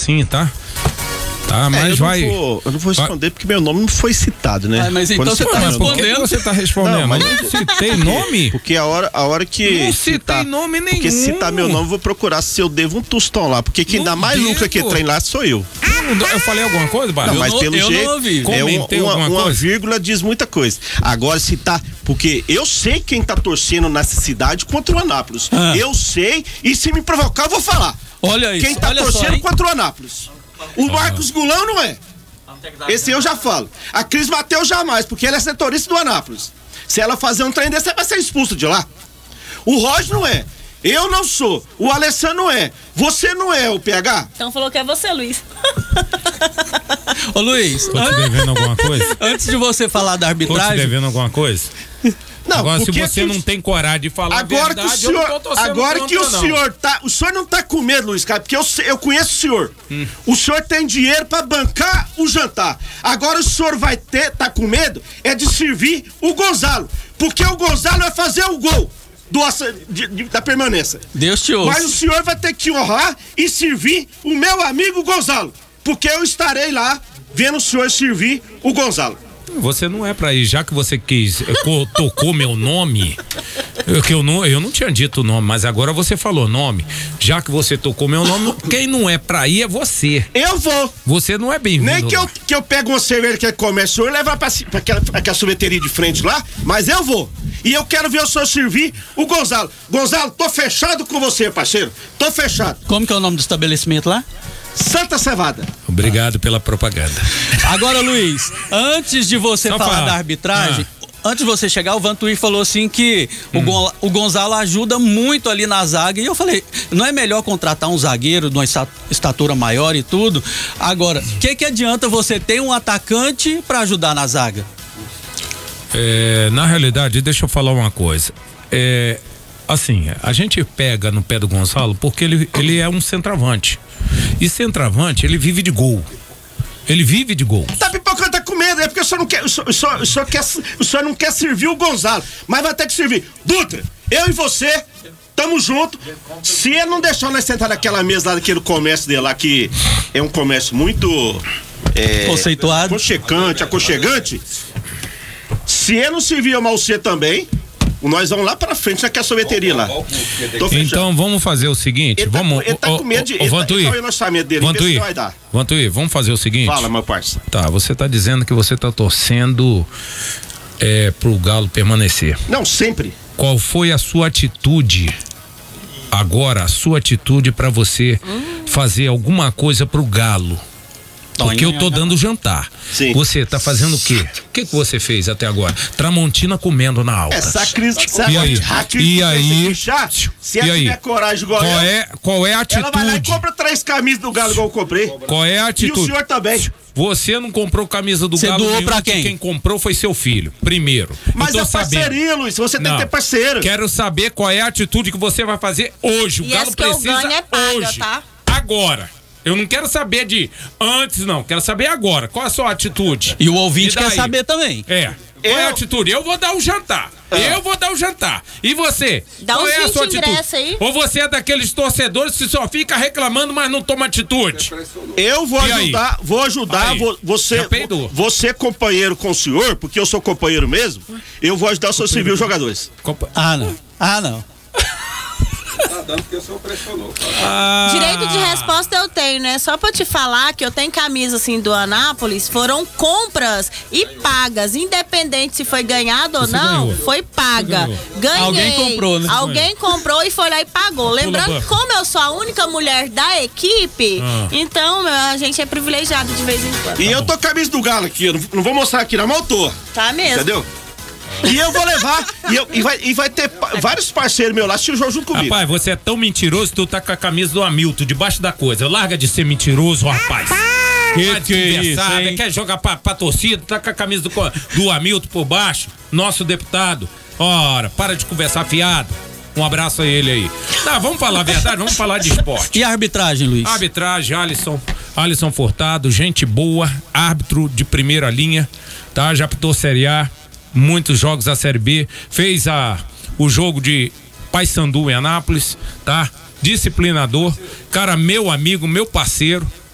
sim, tá? Tá, mas eu não vou responder porque meu nome não foi citado, né? Mas então você tá respondendo. Por que você tá respondendo? Não, mas não citei nome? Porque a hora que não citei nome nenhum. Porque citar meu nome, eu vou procurar se eu devo um tostão lá. Porque quem dá mais lucro aqui trem lá sou eu. Eu falei alguma coisa, Barra? Não, mas pelo jeito, uma vírgula diz muita coisa. Agora citar, porque eu sei quem tá torcendo nessa cidade contra o Anápolis. Eu sei, e se me provocar, eu vou falar. Olha isso. Quem tá torcendo contra o Anápolis? O Marcos Gulão não é. Esse eu já falo. A Cris Mateus jamais, porque ela é setorista do Anápolis. Se ela fazer um trem desse, ela vai ser expulsa de lá. O Roger não é. Eu não sou. O Alessandro não é. Você não é, o PH? Então falou que é você, Luiz. Ô, Luiz. Tô te devendo alguma coisa? Antes de você falar da arbitragem. Tô te devendo alguma coisa? Não, agora, se você não tem coragem de falar agora a verdade, que o senhor, eu não tô torcendo agora contra, que o senhor tá, o senhor não tá com medo, Luiz Carlos, porque eu conheço o senhor. O senhor tem dinheiro pra bancar o jantar. Agora o senhor vai tá com medo é de servir o Gonzalo, porque o Gonzalo vai fazer o gol da permanência. Deus te ouça. Mas o senhor vai ter que honrar e servir o meu amigo Gonzalo, porque eu estarei lá vendo o senhor servir o Gonzalo. Você não é pra ir, já que você tocou meu nome, eu não tinha dito o nome, mas agora você falou nome, já que você tocou meu nome, quem não é pra ir é você. Eu vou. Você não é bem-vindo. Nem que eu pego uma cerveja que começa e levar pra aquela sorveteria de frente lá, mas eu vou. E eu quero ver o senhor servir o Gonzalo. Gonzalo, tô fechado com você, parceiro. Tô fechado. Como que é o nome do estabelecimento lá? Santa Cevada. Obrigado pela propaganda. Agora, Luiz, antes de você falar da arbitragem, antes de você chegar, o Vantuí falou assim que o Gonzalo ajuda muito ali na zaga. E eu falei, não é melhor contratar um zagueiro de uma estatura maior e tudo? Agora, o que adianta você ter um atacante pra ajudar na zaga? Na realidade, deixa eu falar uma coisa. Assim, a gente pega no pé do Gonzalo porque ele é um centroavante. E centroavante, ele vive de gol. Ele vive de gol. Tá pipocando, tá com medo, é porque o senhor não quer servir o Gonzalo, mas vai ter que servir. Dutra, eu e você, tamo junto. Se ele não deixar nós sentar naquela mesa lá daquele comércio dele lá, que é um comércio muito conceituado, aconchegante. Se ele não servir a Malcê também, nós vamos lá pra frente naquela sorveteria lá. Então vamos fazer o seguinte, ele tá com medo de Vantuí, vamos fazer o seguinte. Fala, meu parceiro. Tá, você tá dizendo que você tá torcendo pro Galo permanecer. Não, sempre. Qual foi a sua atitude agora, a sua atitude pra você fazer alguma coisa pro Galo? Porque eu tô dando jantar. Sim. Você tá fazendo o quê? O que você fez até agora? Tramontina comendo na alta. Essa crise. E aí? Se ela tiver coragem igual qual é a atitude? Ela vai lá e compra 3 camisas do Galo igual eu comprei. Qual é a atitude? E o senhor também. Você não comprou camisa do Galo. Você doou pra quem? Quem comprou foi seu filho, primeiro. Mas é parceria, Luiz. Você tem que ter parceiro. Quero saber qual é a atitude que você vai fazer hoje. O Galo precisa hoje. Tá? Agora. Eu não quero saber de antes, não. Quero saber agora. Qual é a sua atitude? E o ouvinte quer saber também. Qual é a atitude? Eu vou dar o jantar. Eu vou dar o jantar. E você? Qual é a sua atitude? Aí. Ou você é daqueles torcedores que só fica reclamando, mas não toma atitude? Eu vou ajudar você companheiro com o senhor, porque eu sou companheiro mesmo, eu vou ajudar o senhor servir os jogadores. Não. Dando porque o senhor pressionou. Direito de resposta eu tenho, né? Só pra te falar que eu tenho camisa assim do Anápolis, foram compras e pagas, independente se foi ganhado ou não, foi paga. Ganhei. Alguém comprou, né? Alguém comprou e foi lá e pagou. Lembrando que como eu sou a única mulher da equipe, então a gente é privilegiado de vez em quando. E eu tô com a camisa do Galo aqui, eu não vou mostrar aqui, na mão eu tô. Tá mesmo. Entendeu? E eu vou levar, e vai ter vários parceiros meus lá, se o jogo junto comigo. Rapaz, você é tão mentiroso que tu tá com a camisa do Hamilton debaixo da coisa. Larga de ser mentiroso, rapaz. Que é isso, hein? Quer jogar pra torcida, tá com a camisa do Hamilton por baixo, nosso deputado. Ora, para de conversar fiado. Um abraço a ele aí. Não, vamos falar a verdade, vamos falar de esporte. E a arbitragem, Luiz? Arbitragem, Alisson Furtado, gente boa, árbitro de primeira linha, tá? Já apitou Série A, muitos jogos da Série B, fez o jogo de Paysandu em Anápolis, tá? Disciplinador, cara, meu amigo, meu parceiro,